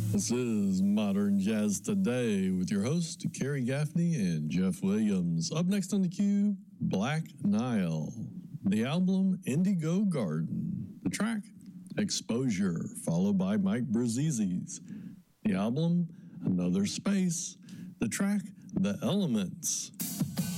This is Modern Jazz Today with your hosts, Kerry Gaffney and Jeff Williams. Up next on the queue, Black Nile. The album, Indigo Garden. The track, Exposure, followed by Mike Brazizzi's. The album, Another Space. The track, The Elements.